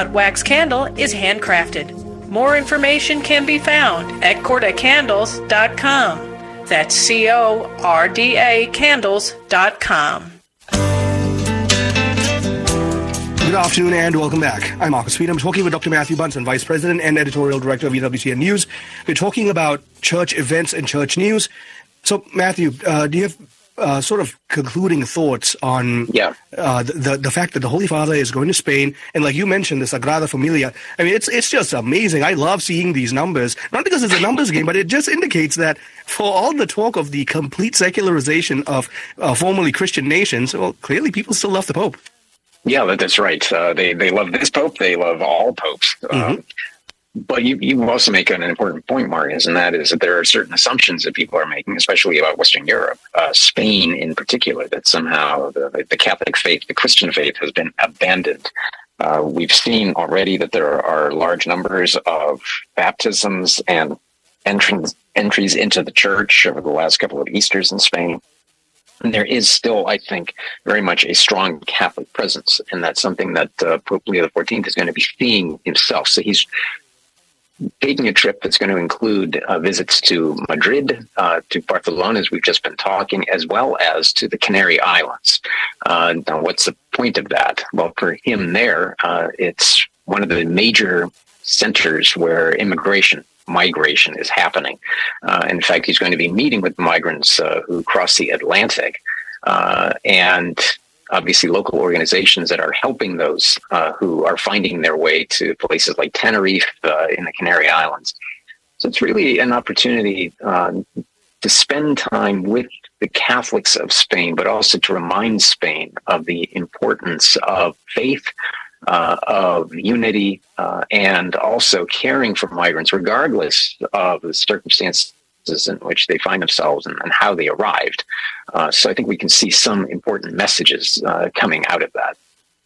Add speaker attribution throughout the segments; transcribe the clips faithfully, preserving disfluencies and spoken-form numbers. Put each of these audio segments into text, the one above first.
Speaker 1: Corda wax candle is handcrafted. More information can be found at corda candles dot com. That's C O R D A candles dot com.
Speaker 2: Good afternoon and welcome back. I'm Marcus Speed. I'm talking with Doctor Matthew Bunson, Vice President and Editorial Director of E W C N News. We're talking about church events and church news. So, Matthew, uh, do you have uh, sort of concluding thoughts on
Speaker 3: yeah.
Speaker 2: uh, the, the the fact that the Holy Father is going to Spain, and like you mentioned, the Sagrada Familia? I mean, it's it's just amazing. I love seeing these numbers, not because it's a numbers game, but it just indicates that for all the talk of the complete secularization of uh, formerly Christian nations, well, clearly people still love the Pope.
Speaker 3: Yeah, that's right. Uh, they they love this Pope. They love all popes. Mm-hmm. Um, but you you also make an important point, Marius, and that is that there are certain assumptions that people are making, especially about Western Europe, uh, Spain in particular, that somehow the, the Catholic faith, the Christian faith, has been abandoned. Uh, we've seen already that there are large numbers of baptisms and entrance, entries into the church over the last couple of Easters in Spain. And there is still, I think, very much a strong Catholic presence, and that's something that uh, Pope Leo the fourteenth is going to be seeing himself. So he's taking a trip that's going to include uh, visits to Madrid, uh, to Barcelona, as we've just been talking, as well as to the Canary Islands. Uh, now, what's the point of that? Well, for him there, uh, it's one of the major centers where immigration migration is happening. Uh, in fact, he's going to be meeting with migrants uh, who cross the Atlantic, uh, and obviously local organizations that are helping those uh, who are finding their way to places like Tenerife uh, in the Canary Islands. So it's really an opportunity uh, to spend time with the Catholics of Spain, but also to remind Spain of the importance of faith, Uh, of unity, uh, and also caring for migrants, regardless of the circumstances in which they find themselves and, and how they arrived. Uh, so I think we can see some important messages uh, coming out of that.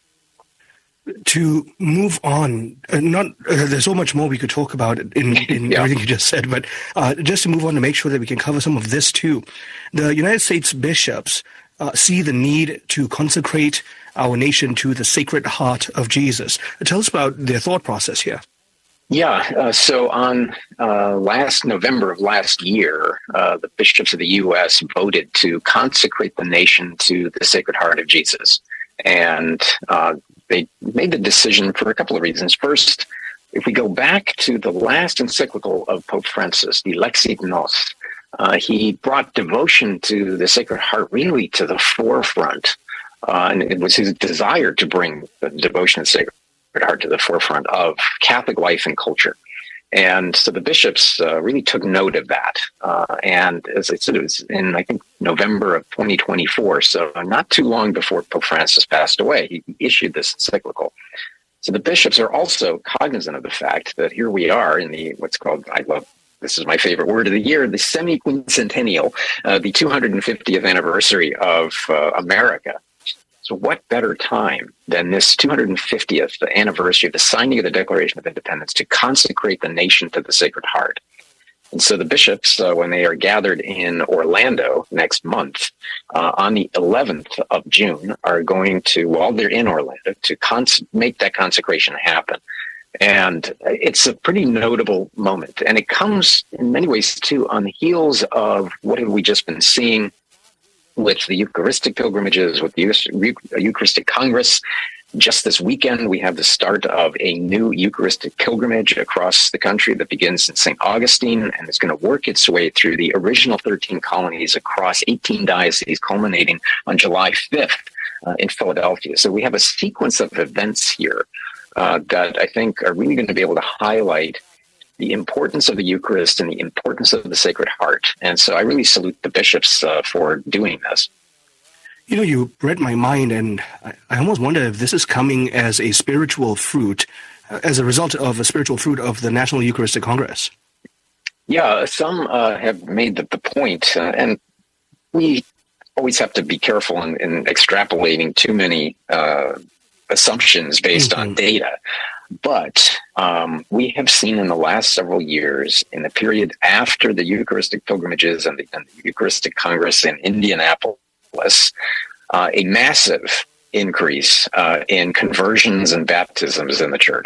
Speaker 2: To move on, uh, not uh, there's so much more we could talk about in, in yeah. everything you just said, but uh, just to move on to make sure that we can cover some of this too. The United States bishops uh, see the need to consecrate our nation to the Sacred Heart of Jesus. Tell us about their thought process here.
Speaker 3: Yeah, uh, so on uh, last November of last year, uh, the bishops of the U S voted to consecrate the nation to the Sacred Heart of Jesus. And uh, they made the decision for a couple of reasons. First, if we go back to the last encyclical of Pope Francis, the Lexit Nos, uh, he brought devotion to the Sacred Heart really to the forefront. Uh, and it was his desire to bring the devotion of the Sacred Heart to the forefront of Catholic life and culture. And so the bishops uh, really took note of that. Uh, and as I said, it was in, I think, November of twenty twenty-four, so not too long before Pope Francis passed away, he issued this encyclical. So the bishops are also cognizant of the fact that here we are in the, what's called, I love, this is my favorite word of the year, the semi-quincentennial, uh, the two hundred fiftieth anniversary of uh, America. So what better time than this two hundred fiftieth anniversary of the signing of the Declaration of Independence to consecrate the nation to the Sacred Heart? And so the bishops, uh, when they are gathered in Orlando next month, uh, on the eleventh of June, are going to, while they're in Orlando, to cons- make that consecration happen. And it's a pretty notable moment. And it comes in many ways, too, on the heels of what have we just been seeing with the Eucharistic pilgrimages, with the Eucharistic Congress. Just this weekend, we have the start of a new Eucharistic pilgrimage across the country that begins in Saint Augustine and is going to work its way through the original thirteen colonies across eighteen dioceses, culminating on July fifth uh, in Philadelphia. So we have a sequence of events here uh, that I think are really going to be able to highlight the importance of the Eucharist and the importance of the Sacred Heart. And so I really salute the bishops uh, for doing this.
Speaker 2: You know, you read my mind, and I, I almost wonder if this is coming as a spiritual fruit, uh, as a result of a spiritual fruit of the National Eucharistic Congress.
Speaker 3: Yeah, some uh, have made the, the point, uh, and we always have to be careful in, in extrapolating too many uh, assumptions based mm-hmm. on data. But um, we have seen in the last several years, in the period after the Eucharistic pilgrimages and the, and the Eucharistic Congress in Indianapolis, uh, a massive increase uh, in conversions and baptisms in the church.